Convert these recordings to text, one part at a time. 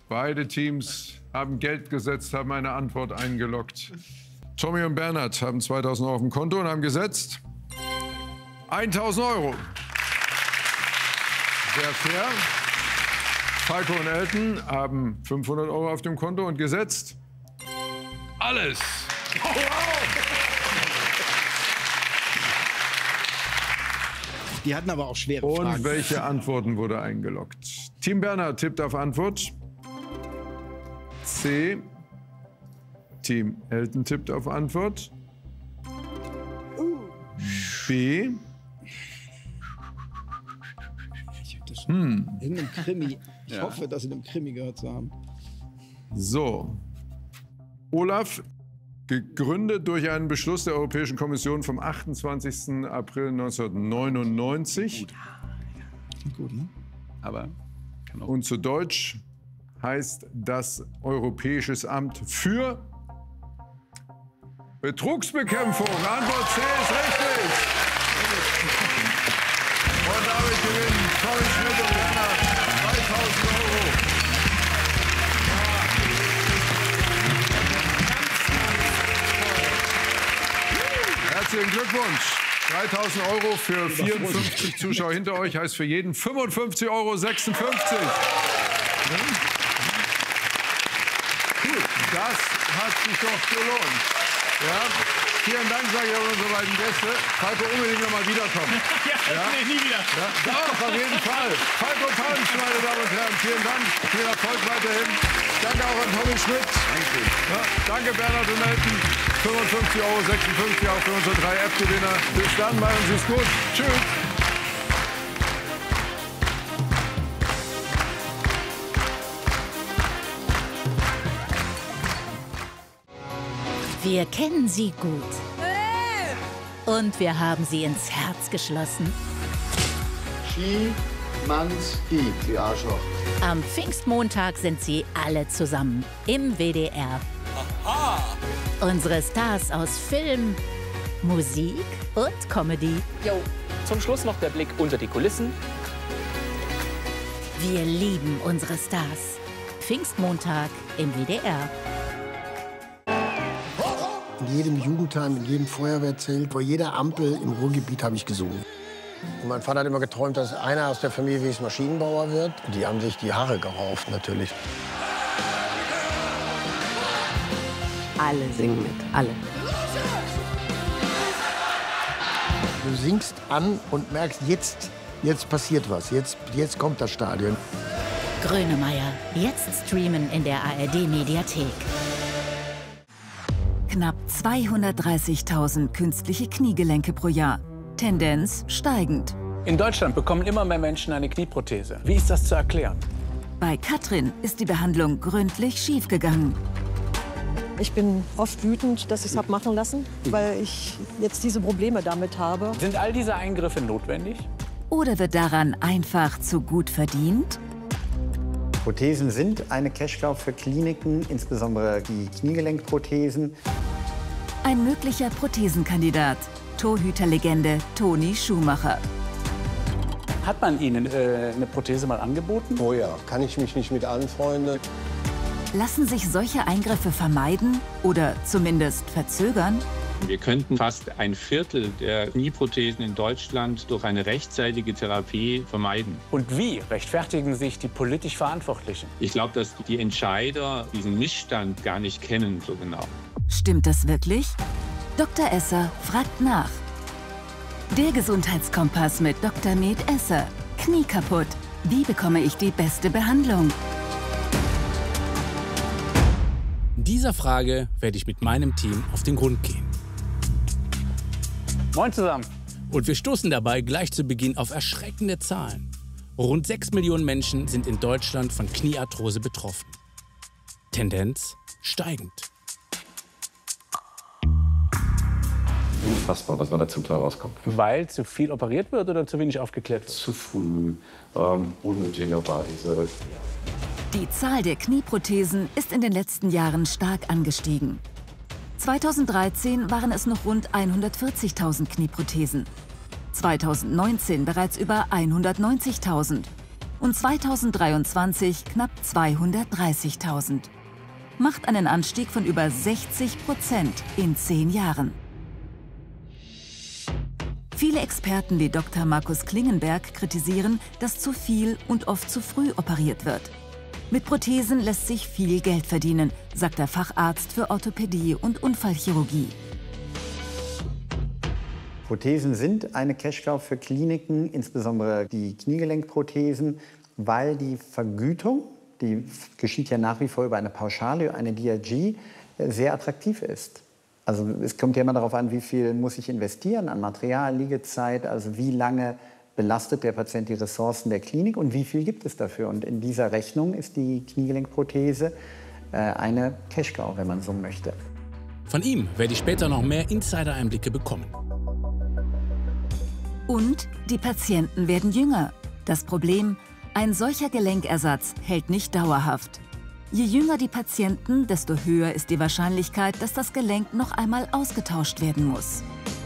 Beide Teams haben Geld gesetzt, haben eine Antwort eingeloggt. Tommy und Bernhard haben 2.000 Euro auf dem Konto und haben gesetzt 1.000 Euro. Sehr fair. Falco und Elton haben 500 Euro auf dem Konto und gesetzt alles. Oh, wow. Die hatten aber auch schwere Fragen. Und welche Antworten wurde eingeloggt? Team Bernhard tippt auf Antwort C. Team Elton tippt auf Antwort B. In einem Krimi. Ich hoffe, das in einem Krimi gehört zu haben. So. Olaf, gegründet durch einen Beschluss der Europäischen Kommission vom 28. April 1999. Gut, ne? Aber kann auch. Und zu Deutsch heißt das Europäisches Amt für Betrugsbekämpfung. Antwort C ist richtig. Und damit gewinnen Tommy Schmidt und Bernhard 3.000 Euro. Herzlichen Glückwunsch. 3.000 Euro für 54 Zuschauer hinter euch heißt für jeden 55,56 Euro. Gut, das hat sich doch gelohnt. Ja? Vielen Dank, sage ich an unsere beiden Gäste. Falco, unbedingt noch mal wiederkommen. Ja? Nee, nie wieder. Ja? Doch, auf jeden Fall. Falco Pansch, meine Damen und Herren, vielen Dank. Viel Erfolg weiterhin. Danke auch an Tommy Schmidt. Ja, danke Bernhard und Elton. 55,56 Euro auch für unsere 3 App-Gewinner. Bis dann, machen Sie es gut. Tschüss. Wir kennen sie gut. Und wir haben sie ins Herz geschlossen. Schimanski, die Arschloch. Am Pfingstmontag sind sie alle zusammen im WDR. Aha. Unsere Stars aus Film, Musik und Comedy. Jo, zum Schluss noch der Blick unter die Kulissen. Wir lieben unsere Stars. Pfingstmontag im WDR. In jedem Jugendheim, in jedem Feuerwehrzelt, vor jeder Ampel im Ruhrgebiet habe ich gesungen. Und mein Vater hat immer geträumt, dass einer aus der Familie wie es Maschinenbauer wird. Die haben sich die Haare gerauft, natürlich. Alle singen mit, alle. Du singst an und merkst, jetzt passiert was, jetzt kommt das Stadion. Grönemeyer, jetzt streamen in der ARD-Mediathek. Knapp 230.000 künstliche Kniegelenke pro Jahr. Tendenz steigend. In Deutschland bekommen immer mehr Menschen eine Knieprothese. Wie ist das zu erklären? Bei Katrin ist die Behandlung gründlich schiefgegangen. Ich bin oft wütend, dass ich es habe machen lassen, weil ich jetzt diese Probleme damit habe. Sind all diese Eingriffe notwendig? Oder wird daran einfach zu gut verdient? Prothesen sind eine Cash-Cow für Kliniken, insbesondere die Kniegelenkprothesen. Ein möglicher Prothesenkandidat, Torhüterlegende Toni Schumacher. Hat man Ihnen eine Prothese mal angeboten? Oh ja, kann ich mich nicht mit anfreunden. Lassen sich solche Eingriffe vermeiden oder zumindest verzögern? Wir könnten fast ein Viertel der Knieprothesen in Deutschland durch eine rechtzeitige Therapie vermeiden. Und wie rechtfertigen sich die politisch Verantwortlichen? Ich glaube, dass die Entscheider diesen Missstand gar nicht kennen so genau. Stimmt das wirklich? Dr. Esser fragt nach. Der Gesundheitskompass mit Dr. Med Esser. Knie kaputt. Wie bekomme ich die beste Behandlung? Dieser Frage werde ich mit meinem Team auf den Grund gehen. Moin zusammen. Und wir stoßen dabei gleich zu Beginn auf erschreckende Zahlen. Rund 6 Millionen Menschen sind in Deutschland von Kniearthrose betroffen. Tendenz steigend. Unfassbar, was man da zum Teil rauskommt. Weil zu viel operiert wird oder zu wenig aufgeklärt wird? Zu früh, unnötigerweise. Die Zahl der Knieprothesen ist in den letzten Jahren stark angestiegen. 2013 waren es noch rund 140.000 Knieprothesen. 2019 bereits über 190.000. und 2023 knapp 230.000. Macht einen Anstieg von über 60% in 10 Jahren. Viele Experten wie Dr. Markus Klingenberg kritisieren, dass zu viel und oft zu früh operiert wird. Mit Prothesen lässt sich viel Geld verdienen, sagt der Facharzt für Orthopädie und Unfallchirurgie. Prothesen sind eine Cash-Cow für Kliniken, insbesondere die Kniegelenkprothesen, weil die Vergütung, die geschieht ja nach wie vor über eine Pauschale, eine DRG, sehr attraktiv ist. Also es kommt ja immer darauf an, wie viel muss ich investieren an Material, Liegezeit, also wie lange belastet der Patient die Ressourcen der Klinik und wie viel gibt es dafür. Und in dieser Rechnung ist die Kniegelenkprothese eine Cash-Cow, wenn man so möchte. Von ihm werde ich später noch mehr Insider-Einblicke bekommen. Und die Patienten werden jünger. Das Problem, ein solcher Gelenkersatz hält nicht dauerhaft. Je jünger die Patienten, desto höher ist die Wahrscheinlichkeit, dass das Gelenk noch einmal ausgetauscht werden muss.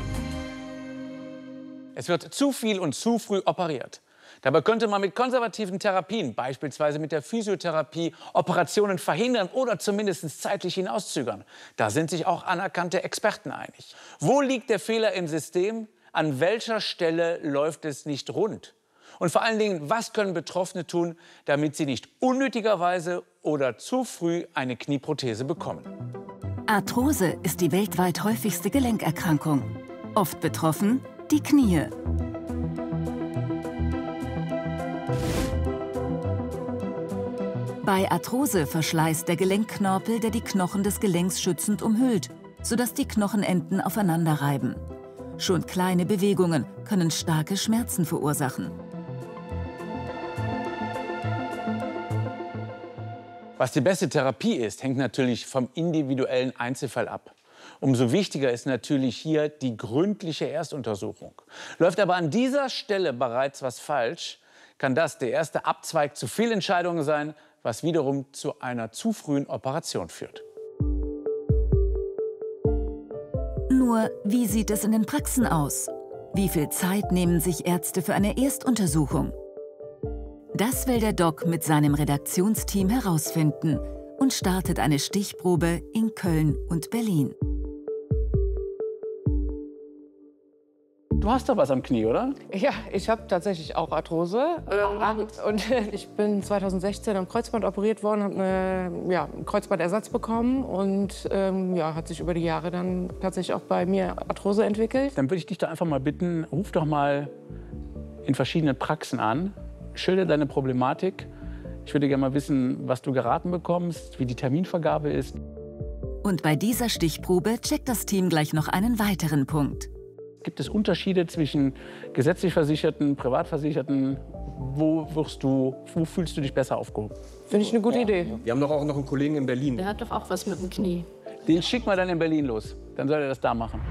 Es wird zu viel und zu früh operiert. Dabei könnte man mit konservativen Therapien, beispielsweise mit der Physiotherapie, Operationen verhindern oder zumindest zeitlich hinauszögern. Da sind sich auch anerkannte Experten einig. Wo liegt der Fehler im System? An welcher Stelle läuft es nicht rund? Und vor allen Dingen, was können Betroffene tun, damit sie nicht unnötigerweise oder zu früh eine Knieprothese bekommen? Arthrose ist die weltweit häufigste Gelenkerkrankung. Oft betroffen die Knie. Bei Arthrose verschleißt der Gelenkknorpel, der die Knochen des Gelenks schützend umhüllt, sodass die Knochenenden aufeinander reiben. Schon kleine Bewegungen können starke Schmerzen verursachen. Was die beste Therapie ist, hängt natürlich vom individuellen Einzelfall ab. Umso wichtiger ist natürlich hier die gründliche Erstuntersuchung. Läuft aber an dieser Stelle bereits was falsch, kann das der erste Abzweig zu Fehlentscheidungen sein, was wiederum zu einer zu frühen Operation führt. Nur, wie sieht es in den Praxen aus? Wie viel Zeit nehmen sich Ärzte für eine Erstuntersuchung? Das will der Doc mit seinem Redaktionsteam herausfinden und startet eine Stichprobe in Köln und Berlin. Du hast doch was am Knie, oder? Ja, ich habe tatsächlich auch Arthrose. Und ich bin 2016 am Kreuzband operiert worden, habe einen Kreuzbandersatz bekommen und hat sich über die Jahre dann tatsächlich auch bei mir Arthrose entwickelt. Dann würde ich dich doch einfach mal bitten, ruf doch mal in verschiedenen Praxen an, schilder deine Problematik. Ich würde gerne mal wissen, was du geraten bekommst, wie die Terminvergabe ist. Und bei dieser Stichprobe checkt das Team gleich noch einen weiteren Punkt. Gibt es Unterschiede zwischen gesetzlich Versicherten, Privatversicherten? Wo fühlst du dich besser aufgehoben? Finde ich eine gute Idee. Wir haben doch auch noch einen Kollegen in Berlin. Der hat doch auch was mit dem Knie. Den schicken wir dann in Berlin los. Dann soll er das da machen.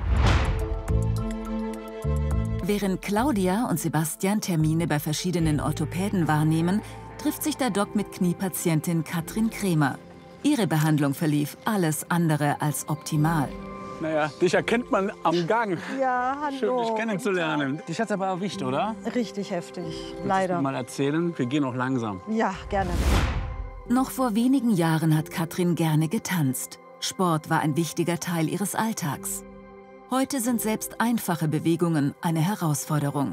Während Claudia und Sebastian Termine bei verschiedenen Orthopäden wahrnehmen, trifft sich der Doc mit Kniepatientin Katrin Kremer. Ihre Behandlung verlief alles andere als optimal. Naja, dich erkennt man am Gang. Ja, hallo. Schön, dich kennenzulernen. Dich hat's aber erwischt, oder? Richtig heftig, Willst leider. du mal erzählen? Wir gehen noch langsam. Ja, gerne. Noch vor wenigen Jahren hat Katrin gerne getanzt. Sport war ein wichtiger Teil ihres Alltags. Heute sind selbst einfache Bewegungen eine Herausforderung.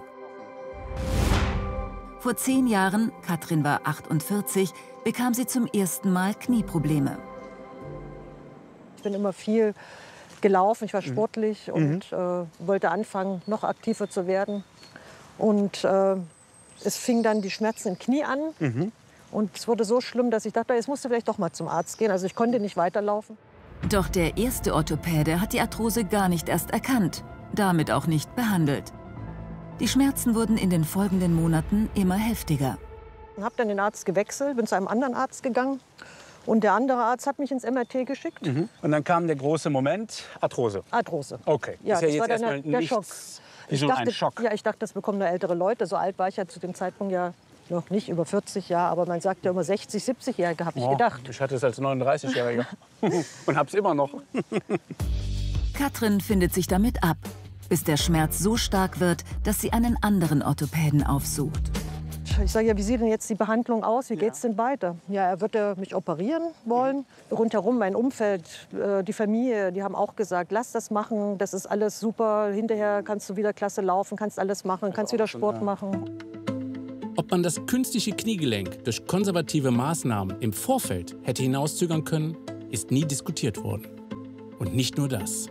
Vor 10 Jahren, Katrin war 48, bekam sie zum ersten Mal Knieprobleme. Ich bin immer viel gelaufen, ich war sportlich und wollte anfangen, noch aktiver zu werden. Und es fing dann die Schmerzen im Knie an. Und es wurde so schlimm, dass ich dachte, jetzt musst du vielleicht doch mal zum Arzt gehen. Also ich konnte nicht weiterlaufen. Doch der erste Orthopäde hat die Arthrose gar nicht erst erkannt, damit auch nicht behandelt. Die Schmerzen wurden in den folgenden Monaten immer heftiger. Ich habe dann den Arzt gewechselt, bin zu einem anderen Arzt gegangen. Und der andere Arzt hat mich ins MRT geschickt. Und dann kam der große Moment, Arthrose. Arthrose. Okay, ja, ist ja das jetzt war erstmal der nichts. Schock. Wieso ein Schock? Ja, ich dachte, das bekommen nur ältere Leute. So alt war ich ja zu dem Zeitpunkt ja noch nicht, über 40 Jahre. Aber man sagt ja immer 60, 70-Jährige, habe ich gedacht. Ich hatte es als 39-Jähriger und habe es immer noch. Katrin findet sich damit ab, bis der Schmerz so stark wird, dass sie einen anderen Orthopäden aufsucht. ich sage ja, wie sieht denn jetzt die Behandlung aus? Wie geht's denn weiter? Ja, er würde mich operieren wollen. Rundherum mein Umfeld, die Familie, die haben auch gesagt, lass das machen, das ist alles super. Hinterher kannst du wieder klasse laufen, kannst alles machen, kannst wieder Sport machen. Ob man das künstliche Kniegelenk durch konservative Maßnahmen im Vorfeld hätte hinauszögern können, ist nie diskutiert worden. Und nicht nur das.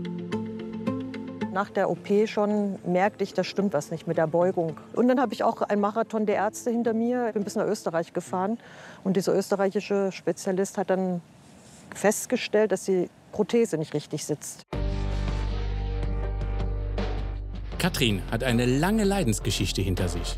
Nach der OP schon merkte ich, da stimmt was nicht mit der Beugung. Und dann habe ich auch einen Marathon der Ärzte hinter mir. Ich bin bis nach Österreich gefahren. Und dieser österreichische Spezialist hat dann festgestellt, dass die Prothese nicht richtig sitzt. Katrin hat eine lange Leidensgeschichte hinter sich.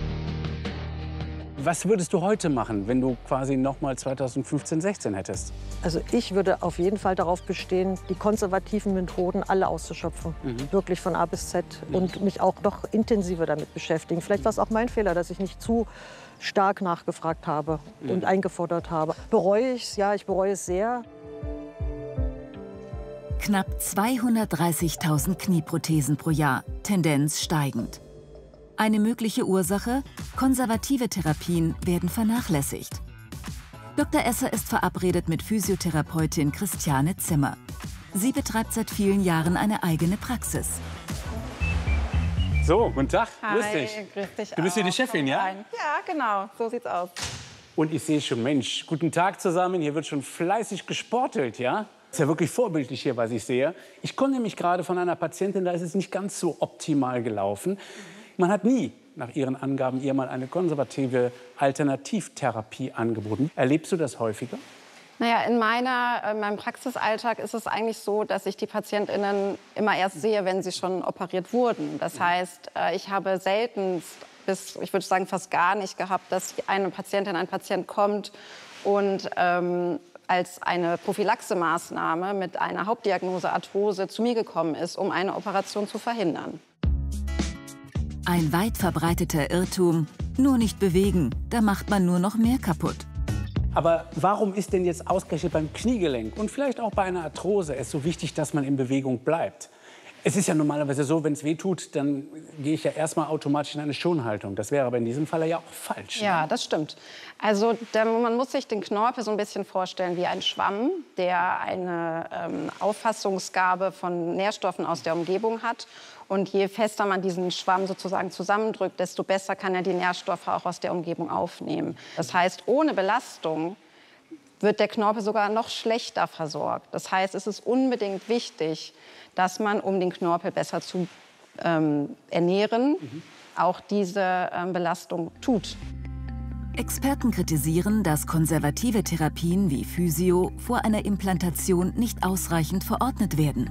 Was würdest du heute machen, wenn du quasi noch mal 2015, 16 hättest? Also ich würde auf jeden Fall darauf bestehen, die konservativen Methoden alle auszuschöpfen. Wirklich von A bis Z. Und mich auch noch intensiver damit beschäftigen. Vielleicht war es auch mein Fehler, dass ich nicht zu stark nachgefragt habe und eingefordert habe. Bereue ich es? Ja, ich bereue es sehr. Knapp 230.000 Knieprothesen pro Jahr, Tendenz steigend. Eine mögliche Ursache: konservative Therapien werden vernachlässigt. Dr. Esser ist verabredet mit Physiotherapeutin Christiane Zimmer. Sie betreibt seit vielen Jahren eine eigene Praxis. So, guten Tag. Hi, Grüß dich. Grüß dich Du bist hier die auch. Chefin, Komm ja? rein. Ja, genau. So sieht's aus. Und ich sehe schon, Mensch, guten Tag zusammen. Hier wird schon fleißig gesportelt, ja? Ist ja wirklich vorbildlich hier, was ich sehe. Ich komme nämlich gerade von einer Patientin, da ist es nicht ganz so optimal gelaufen. Man hat nie, nach ihren Angaben, ihr mal eine konservative Alternativtherapie angeboten. Erlebst du das häufiger? Naja, in meinem Praxisalltag ist es eigentlich so, dass ich die PatientInnen immer erst sehe, wenn sie schon operiert wurden. Das heißt, ich habe seltenst bis, ich würde sagen, fast gar nicht gehabt, dass eine Patientin, ein Patient kommt und als eine Prophylaxemaßnahme mit einer Hauptdiagnose Arthrose zu mir gekommen ist, um eine Operation zu verhindern. Ein weit verbreiteter Irrtum: nur nicht bewegen, da macht man nur noch mehr kaputt. Aber warum ist denn jetzt ausgerechnet beim Kniegelenk und vielleicht auch bei einer Arthrose es so wichtig, dass man in Bewegung bleibt? Es ist ja normalerweise so, wenn es weh tut, dann gehe ich ja erstmal automatisch in eine Schonhaltung. Das wäre aber in diesem Fall ja auch falsch. Ja, das stimmt. Also man muss sich den Knorpel so ein bisschen vorstellen wie ein Schwamm, der eine Auffassungsgabe von Nährstoffen aus der Umgebung hat. Und je fester man diesen Schwamm sozusagen zusammendrückt, desto besser kann er die Nährstoffe auch aus der Umgebung aufnehmen. Das heißt, ohne Belastung wird der Knorpel sogar noch schlechter versorgt. Das heißt, es ist unbedingt wichtig, dass man, um den Knorpel besser zu ernähren, auch diese Belastung tut. Experten kritisieren, dass konservative Therapien wie Physio vor einer Implantation nicht ausreichend verordnet werden.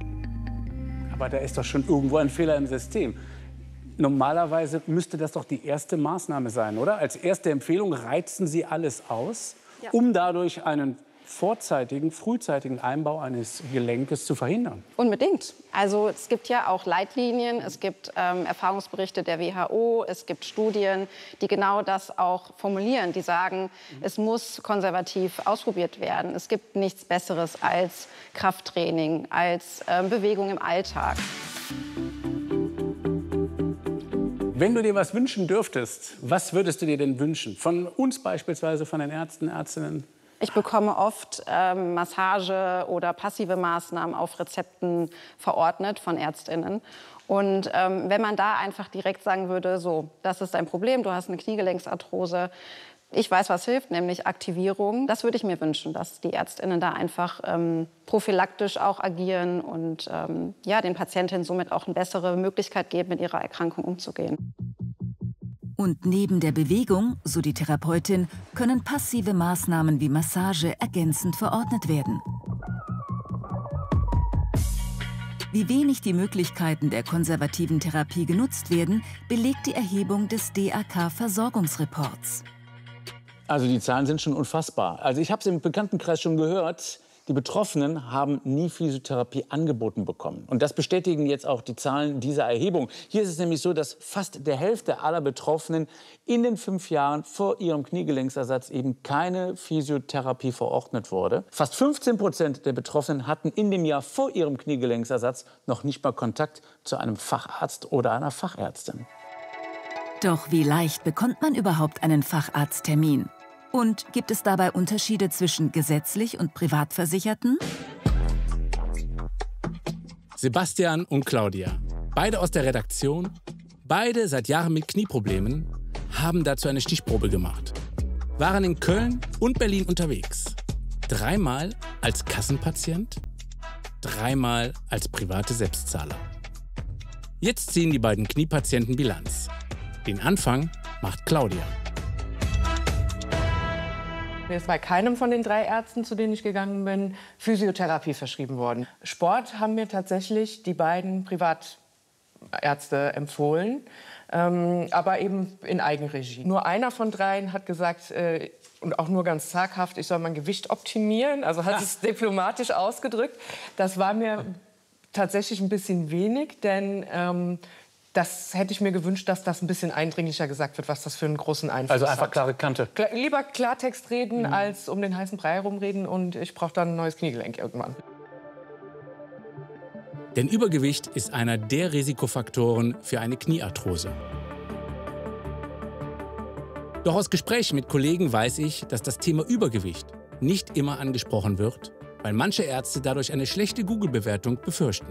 Aber da ist doch schon irgendwo ein Fehler im System. Normalerweise müsste das doch die erste Maßnahme sein, oder? Als erste Empfehlung reizen Sie alles aus, um dadurch einen frühzeitigen Einbau eines Gelenkes zu verhindern. Unbedingt. Also es gibt ja auch Leitlinien, es gibt Erfahrungsberichte der WHO, es gibt Studien, die genau das auch formulieren. Die sagen, es muss konservativ ausprobiert werden. Es gibt nichts Besseres als Krafttraining, als Bewegung im Alltag. Wenn du dir was wünschen dürftest, was würdest du dir denn wünschen? Von uns beispielsweise, von den Ärzten, Ärztinnen? Ich bekomme oft Massage oder passive Maßnahmen auf Rezepten verordnet von ÄrztInnen. Und wenn man da einfach direkt sagen würde, so, das ist dein Problem, du hast eine Kniegelenksarthrose, ich weiß, was hilft, nämlich Aktivierung. Das würde ich mir wünschen, dass die ÄrztInnen da einfach prophylaktisch auch agieren und ja, den Patientinnen somit auch eine bessere Möglichkeit geben, mit ihrer Erkrankung umzugehen. Und neben der Bewegung, so die Therapeutin, können passive Maßnahmen wie Massage ergänzend verordnet werden. Wie wenig die Möglichkeiten der konservativen Therapie genutzt werden, belegt die Erhebung des DAK-Versorgungsreports. Also die Zahlen sind schon unfassbar. Also ich habe es im Bekanntenkreis schon gehört, die Betroffenen haben nie Physiotherapie angeboten bekommen. Und das bestätigen jetzt auch die Zahlen dieser Erhebung. Hier ist es nämlich so, dass fast der Hälfte aller Betroffenen in den 5 Jahren vor ihrem Kniegelenksersatz eben keine Physiotherapie verordnet wurde. Fast 15% der Betroffenen hatten in dem Jahr vor ihrem Kniegelenksersatz noch nicht mal Kontakt zu einem Facharzt oder einer Fachärztin. Doch wie leicht bekommt man überhaupt einen Facharzttermin? Und gibt es dabei Unterschiede zwischen gesetzlich und Privatversicherten? Sebastian und Claudia, beide aus der Redaktion, beide seit Jahren mit Knieproblemen, haben dazu eine Stichprobe gemacht. Waren in Köln und Berlin unterwegs. 3-mal als Kassenpatient, 3-mal als private Selbstzahler. Jetzt ziehen die beiden Kniepatienten Bilanz. Den Anfang macht Claudia. Mir ist bei keinem von den 3 Ärzten, zu denen ich gegangen bin, Physiotherapie verschrieben worden. Sport haben mir tatsächlich die beiden Privatärzte empfohlen, aber eben in Eigenregie. Nur einer von 3 hat gesagt, und auch nur ganz zaghaft, ich soll mein Gewicht optimieren, also hat es diplomatisch ausgedrückt. Das war mir tatsächlich ein bisschen wenig, denn das hätte ich mir gewünscht, dass das ein bisschen eindringlicher gesagt wird, was das für einen großen Einfluss hat. Also einfach klare Kante. Lieber Klartext reden, als um den heißen Brei herumreden und ich brauche dann ein neues Kniegelenk irgendwann. Denn Übergewicht ist einer der Risikofaktoren für eine Kniearthrose. Doch aus Gesprächen mit Kollegen weiß ich, dass das Thema Übergewicht nicht immer angesprochen wird, weil manche Ärzte dadurch eine schlechte Google-Bewertung befürchten.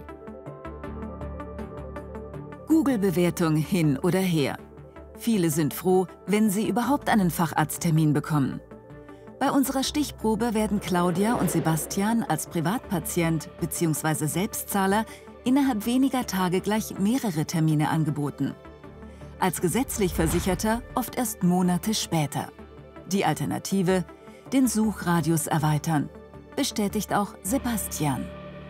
Google-Bewertung hin oder her. Viele sind froh, wenn sie überhaupt einen Facharzttermin bekommen. Bei unserer Stichprobe werden Claudia und Sebastian als Privatpatient bzw. Selbstzahler innerhalb weniger Tage gleich mehrere Termine angeboten. Als gesetzlich Versicherter oft erst Monate später. Die Alternative: den Suchradius erweitern, bestätigt auch Sebastian.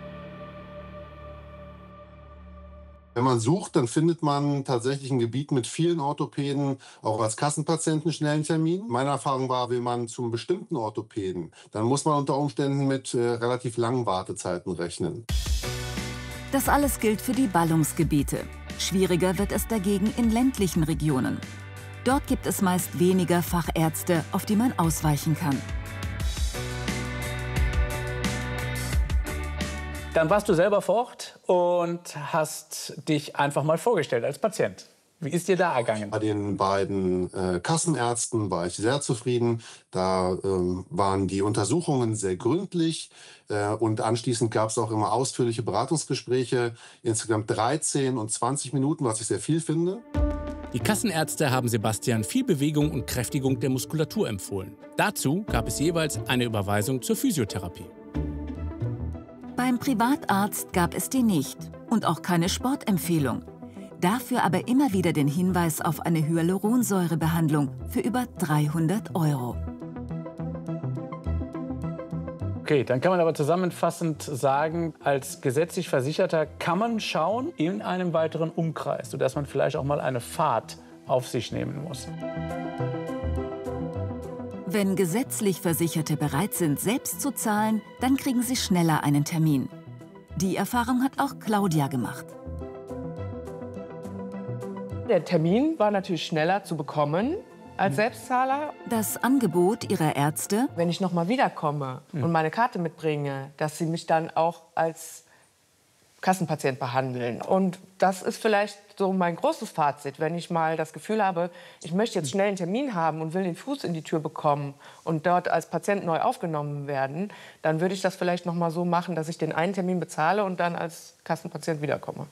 Wenn man sucht, dann findet man tatsächlich ein Gebiet mit vielen Orthopäden, auch als Kassenpatient einen schnellen Termin. Meine Erfahrung war, will man zum bestimmten Orthopäden, dann muss man unter Umständen mit relativ langen Wartezeiten rechnen. Das alles gilt für die Ballungsgebiete. Schwieriger wird es dagegen in ländlichen Regionen. Dort gibt es meist weniger Fachärzte, auf die man ausweichen kann. Dann warst du selber vor Ort und hast dich einfach mal vorgestellt als Patient. Wie ist dir da ergangen? Bei den beiden Kassenärzten war ich sehr zufrieden. Da waren die Untersuchungen sehr gründlich und anschließend gab es auch immer ausführliche Beratungsgespräche, insgesamt 13 und 20 Minuten, was ich sehr viel finde. Die Kassenärzte haben Sebastian viel Bewegung und Kräftigung der Muskulatur empfohlen. Dazu gab es jeweils eine Überweisung zur Physiotherapie. Beim Privatarzt gab es die nicht und auch keine Sportempfehlung. Dafür aber immer wieder den Hinweis auf eine Hyaluronsäurebehandlung für über 300 €. Okay, dann kann man aber zusammenfassend sagen, als gesetzlich Versicherter kann man schauen in einem weiteren Umkreis, sodass man vielleicht auch mal eine Fahrt auf sich nehmen muss. Wenn gesetzlich Versicherte bereit sind, selbst zu zahlen, dann kriegen sie schneller einen Termin. Die Erfahrung hat auch Claudia gemacht. Der Termin war natürlich schneller zu bekommen als Selbstzahler. Das Angebot ihrer Ärzte: wenn ich noch mal wiederkomme und meine Karte mitbringe, dass sie mich dann auch als Kassenpatient behandeln. Und das ist vielleicht so mein großes Fazit, wenn ich mal das Gefühl habe, ich möchte jetzt schnell einen Termin haben und will den Fuß in die Tür bekommen und dort als Patient neu aufgenommen werden, dann würde ich das vielleicht noch mal so machen, dass ich den einen Termin bezahle und dann als Kassenpatient wiederkomme.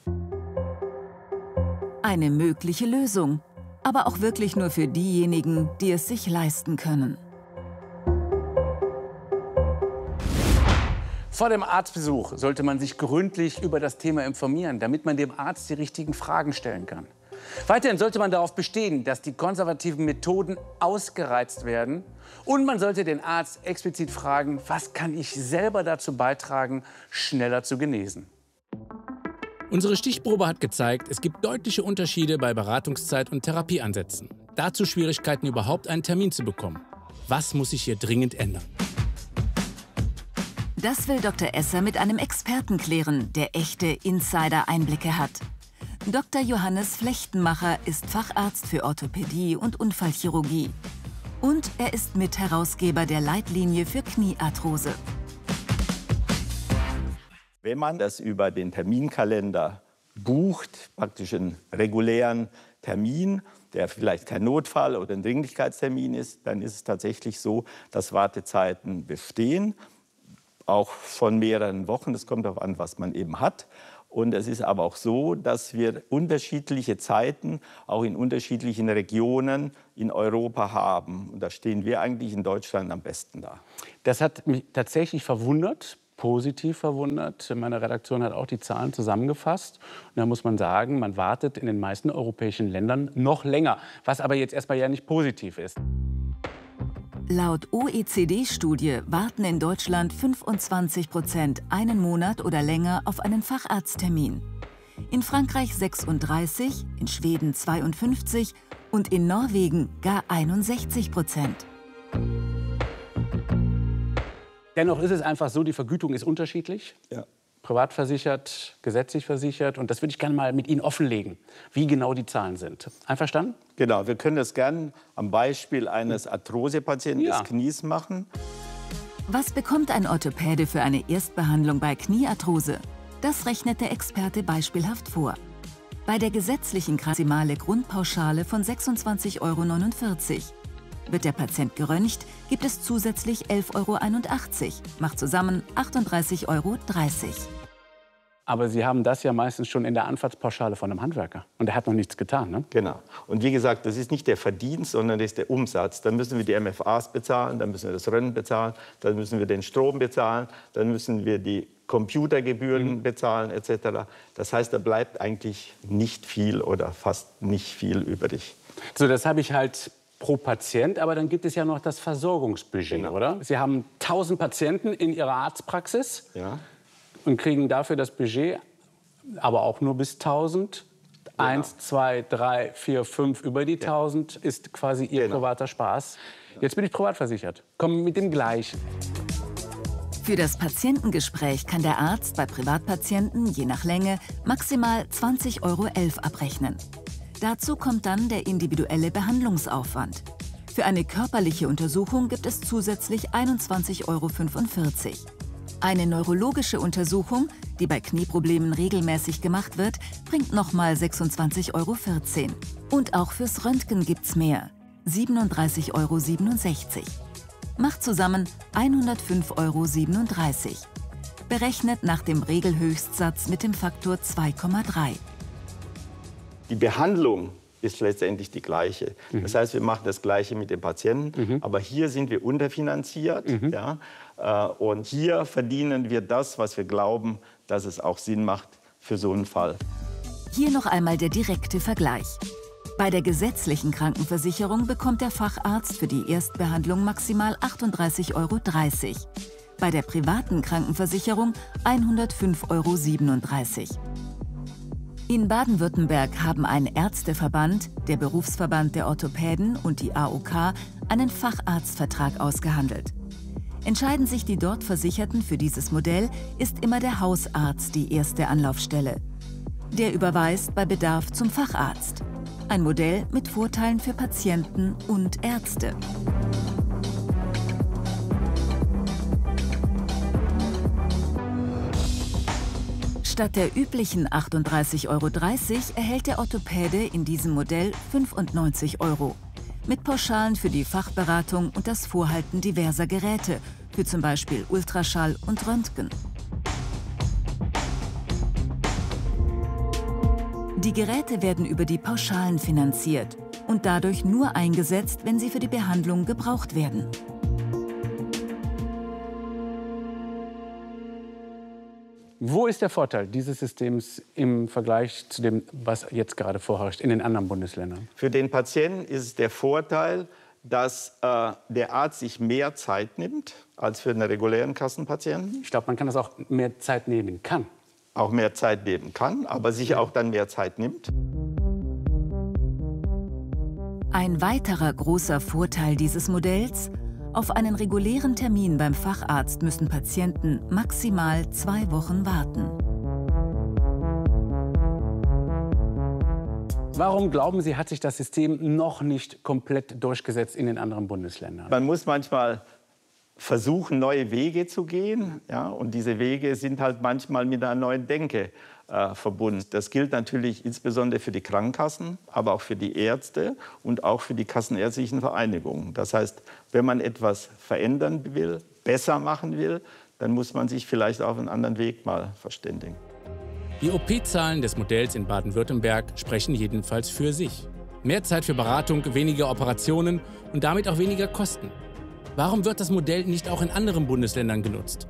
Eine mögliche Lösung, aber auch wirklich nur für diejenigen, die es sich leisten können. Vor dem Arztbesuch sollte man sich gründlich über das Thema informieren, damit man dem Arzt die richtigen Fragen stellen kann. Weiterhin sollte man darauf bestehen, dass die konservativen Methoden ausgereizt werden. Und man sollte den Arzt explizit fragen, was kann ich selber dazu beitragen, schneller zu genesen. Unsere Stichprobe hat gezeigt, es gibt deutliche Unterschiede bei Beratungszeit und Therapieansätzen. Dazu Schwierigkeiten, überhaupt einen Termin zu bekommen. Was muss sich hier dringend ändern? Das will Dr. Esser mit einem Experten klären, der echte Insider-Einblicke hat. Dr. Johannes Flechtenmacher ist Facharzt für Orthopädie und Unfallchirurgie. Und er ist Mitherausgeber der Leitlinie für Kniearthrose. Wenn man das über den Terminkalender bucht, praktisch einen regulären Termin, der vielleicht kein Notfall oder ein Dringlichkeitstermin ist, dann ist es tatsächlich so, dass Wartezeiten bestehen, auch von mehreren Wochen. Das kommt darauf an, was man eben hat. Und es ist aber auch so, dass wir unterschiedliche Zeiten auch in unterschiedlichen Regionen in Europa haben. Und da stehen wir eigentlich in Deutschland am besten da. Das hat mich tatsächlich verwundert, positiv verwundert. Meine Redaktion hat auch die Zahlen zusammengefasst. Und da muss man sagen, man wartet in den meisten europäischen Ländern noch länger, was aber jetzt erstmal ja nicht positiv ist. Laut OECD-Studie warten in Deutschland 25% einen Monat oder länger auf einen Facharzttermin. In Frankreich 36%, in Schweden 52% und in Norwegen gar 61%. Dennoch ist es einfach so, die Vergütung ist unterschiedlich. Ja. Privat versichert, gesetzlich versichert. Und das würde ich gerne mal mit Ihnen offenlegen, wie genau die Zahlen sind. Einverstanden? Genau, wir können das gerne am Beispiel eines Arthrosepatienten des Knies machen. Was bekommt ein Orthopäde für eine Erstbehandlung bei Kniearthrose? Das rechnet der Experte beispielhaft vor. Bei der gesetzlichen maximale Grundpauschale von 26,49 € wird der Patient geröntgt, gibt es zusätzlich 11,81 €, macht zusammen 38,30 €. Aber Sie haben das ja meistens schon in der Anfahrtspauschale von einem Handwerker. Und der hat noch nichts getan, ne? Genau. Und wie gesagt, das ist nicht der Verdienst, sondern das ist der Umsatz. Dann müssen wir die MFAs bezahlen, dann müssen wir das Rennen bezahlen, dann müssen wir den Strom bezahlen, dann müssen wir die Computergebühren bezahlen etc. Das heißt, da bleibt eigentlich nicht viel oder fast nicht viel übrig. So, das habe ich halt pro Patient, aber dann gibt es ja noch das Versorgungsbudget, oder? Sie haben 1000 Patienten in Ihrer Arztpraxis und kriegen dafür das Budget, aber auch nur bis 1000. 1, 2, 3, 4, 5 über die 1000 ist quasi Ihr privater Spaß. Jetzt bin ich privat versichert. Kommen mit dem Gleichen. Für das Patientengespräch kann der Arzt bei Privatpatienten je nach Länge maximal 20,11 € abrechnen. Dazu kommt dann der individuelle Behandlungsaufwand. Für eine körperliche Untersuchung gibt es zusätzlich 21,45 €. Eine neurologische Untersuchung, die bei Knieproblemen regelmäßig gemacht wird, bringt nochmal 26,14 €. Und auch fürs Röntgen gibt's mehr, 37,67 €. Macht zusammen 105,37 €. Berechnet nach dem Regelhöchstsatz mit dem Faktor 2,3. Die Behandlung ist letztendlich die gleiche. Das heißt, wir machen das Gleiche mit dem Patienten, aber hier sind wir unterfinanziert. Ja? Und hier verdienen wir das, was wir glauben, dass es auch Sinn macht für so einen Fall. Hier noch einmal der direkte Vergleich. Bei der gesetzlichen Krankenversicherung bekommt der Facharzt für die Erstbehandlung maximal 38,30 €. Bei der privaten Krankenversicherung 105,37 €. In Baden-Württemberg haben ein Ärzteverband, der Berufsverband der Orthopäden und die AOK einen Facharztvertrag ausgehandelt. Entscheiden sich die dort Versicherten für dieses Modell, ist immer der Hausarzt die erste Anlaufstelle. Der überweist bei Bedarf zum Facharzt. Ein Modell mit Vorteilen für Patienten und Ärzte. Statt der üblichen 38,30 € erhält der Orthopäde in diesem Modell 95 € mit Pauschalen für die Fachberatung und das Vorhalten diverser Geräte, für zum Beispiel Ultraschall und Röntgen. Die Geräte werden über die Pauschalen finanziert und dadurch nur eingesetzt, wenn sie für die Behandlung gebraucht werden. Wo ist der Vorteil dieses Systems im Vergleich zu dem, was jetzt gerade vorherrscht in den anderen Bundesländern? Für den Patienten ist es der Vorteil, dass der Arzt sich mehr Zeit nimmt als für einen regulären Kassenpatienten. Ich glaube, man kann das auch mehr Zeit nehmen kann. Auch mehr Zeit nehmen kann, aber sich auch dann mehr Zeit nimmt. Ein weiterer großer Vorteil dieses Modells: Auf einen regulären Termin beim Facharzt müssen Patienten maximal 2 Wochen warten. Warum glauben Sie, hat sich das System noch nicht komplett durchgesetzt in den anderen Bundesländern? Man muss manchmal versuchen, neue Wege zu gehen. Ja? Und diese Wege sind halt manchmal mit einer neuen Denke verbunden. Das gilt natürlich insbesondere für die Krankenkassen, aber auch für die Ärzte und auch für die kassenärztlichen Vereinigungen. Das heißt, wenn man etwas verändern will, besser machen will, dann muss man sich vielleicht auf einen anderen Weg mal verständigen. Die OP-Zahlen des Modells in Baden-Württemberg sprechen jedenfalls für sich. Mehr Zeit für Beratung, weniger Operationen und damit auch weniger Kosten. Warum wird das Modell nicht auch in anderen Bundesländern genutzt?